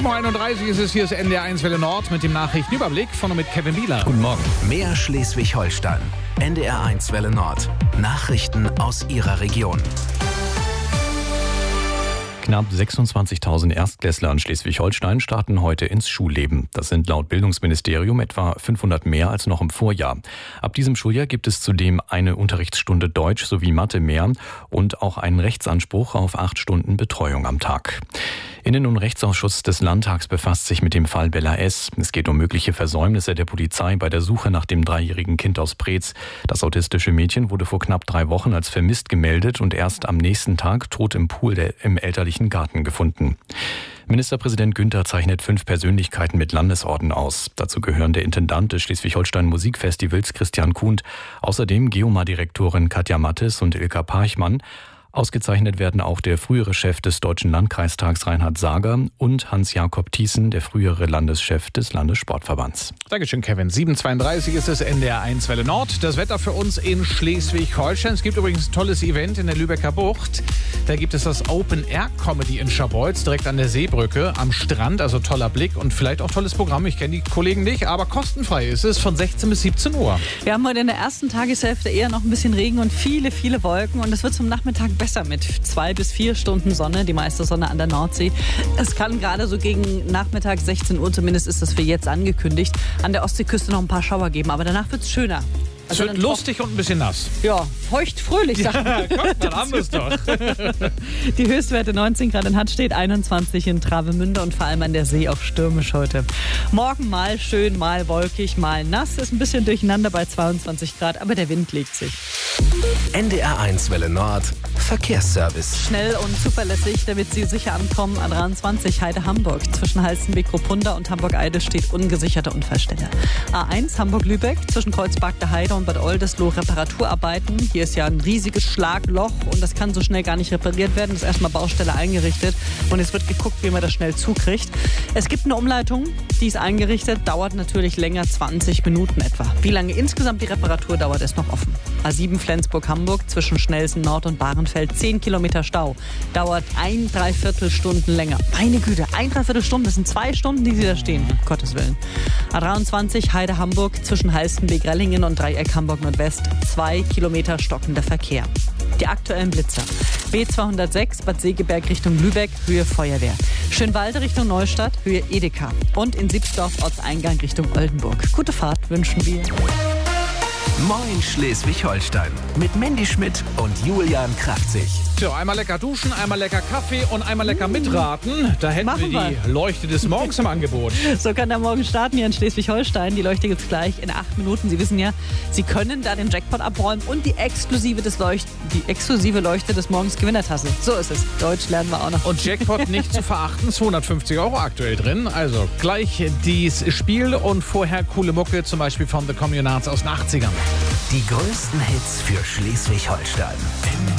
7.31 Uhr ist es, hier ist NDR1 Welle Nord mit dem Nachrichtenüberblick von und mit Kevin Bieler. Guten Morgen. Mehr Schleswig-Holstein. NDR1 Welle Nord. Nachrichten aus Ihrer Region. Knapp 26.000 Erstklässler in Schleswig-Holstein starten heute ins Schulleben. Das sind laut Bildungsministerium etwa 500 mehr als noch im Vorjahr. Ab diesem Schuljahr gibt es zudem eine Unterrichtsstunde Deutsch sowie Mathe mehr und auch einen Rechtsanspruch auf 8 Stunden Betreuung am Tag. Innen- und Rechtsausschuss des Landtags befasst sich mit dem Fall Bella S. Es geht um mögliche Versäumnisse der Polizei bei der Suche nach dem 3-jährigen Kind aus Preetz. Das autistische Mädchen wurde vor knapp 3 Wochen als vermisst gemeldet und erst am nächsten Tag tot im Pool im elterlichen Garten gefunden. Ministerpräsident Günther zeichnet 5 Persönlichkeiten mit Landesorden aus. Dazu gehören der Intendant des Schleswig-Holstein Musikfestivals Christian Kuhnt, außerdem Geomar-Direktorin Katja Mattes und Ilka Parchmann. Ausgezeichnet werden auch der frühere Chef des Deutschen Landkreistags Reinhard Sager und Hans-Jakob Thiessen, der frühere Landeschef des Landessportverbands. Dankeschön, Kevin. 7.32 Uhr ist es, NDR1 Welle Nord. Das Wetter für uns in Schleswig-Holstein. Es gibt übrigens ein tolles Event in der Lübecker Bucht. Da gibt es das Open-Air-Comedy in Scharbeutz, direkt an der Seebrücke am Strand. Also toller Blick und vielleicht auch tolles Programm. Ich kenne die Kollegen nicht, aber kostenfrei ist es von 16 bis 17 Uhr. Wir haben heute in der ersten Tageshälfte eher noch ein bisschen Regen und viele, viele Wolken. Und es wird zum Nachmittag besser mit 2 bis 4 Stunden Sonne, die meiste Sonne an der Nordsee. Es kann gerade so gegen Nachmittag 16 Uhr, zumindest ist das für jetzt angekündigt, an der Ostseeküste noch ein paar Schauer geben. Aber danach wird es schöner. Es wird lustig und ein bisschen nass. Ja, feucht, fröhlich, sagt man. Guck, dann haben wir es doch. Die Höchstwerte 19 Grad in Hattstedt, 21 in Travemünde und vor allem an der See auch stürmisch heute. Morgen mal schön, mal wolkig, mal nass. Ist ein bisschen durcheinander bei 22 Grad, aber der Wind legt sich. NDR1 Welle Nord. Verkehrsservice. Schnell und zuverlässig, damit Sie sicher ankommen. A23 Heide-Hamburg. Zwischen Halstenbek-Ruppunda und Hamburg-Eide steht ungesicherte Unfallstelle. A1 Hamburg-Lübeck. Zwischen Kreuzberg-der-Heide und Bad Oldesloe Reparaturarbeiten. Hier ist ja ein riesiges Schlagloch und das kann so schnell gar nicht repariert werden. Das ist erstmal Baustelle eingerichtet und es wird geguckt, wie man das schnell zukriegt. Es gibt eine Umleitung, die ist eingerichtet, dauert natürlich länger, 20 Minuten etwa. Wie lange insgesamt die Reparatur dauert, ist noch offen. A7 Flensburg-Hamburg zwischen Schnelsen Nord und Bahrenfeld 10 Kilometer Stau. Dauert 1,75 Stunden länger. Meine Güte, 1,75 Stunden, das sind 2 Stunden, die Sie da stehen. Um Gottes Willen. A23 Heide-Hamburg zwischen Halstenbek-Rellingen und Dreieck Hamburg Nordwest 2 Kilometer stockender Verkehr. Die aktuellen Blitzer. B206 Bad Segeberg Richtung Lübeck, Höhe Feuerwehr. Schönwalde Richtung Neustadt, Höhe Edeka. Und in Siebsdorf Ortseingang Richtung Oldenburg. Gute Fahrt wünschen wir. Moin Schleswig-Holstein. Mit Mandy Schmidt und Julian Kraftzig. So, einmal lecker duschen, einmal lecker Kaffee und einmal lecker mitraten. Da hätten Machen wir die Leuchte des Morgens im Angebot. So kann der Morgen starten hier in Schleswig-Holstein. Die Leuchte gibt's gleich in 8 Minuten. Sie wissen ja, Sie können da den Jackpot abräumen und die exklusive Leuchte des Morgens Gewinnertasse. So ist es. Deutsch lernen wir auch noch. Und Jackpot nicht zu verachten, 250 € aktuell drin. Also gleich dieses Spiel und vorher coole Mucke, zum Beispiel von The Communards aus den 80ern. Die größten Hits für Schleswig-Holstein.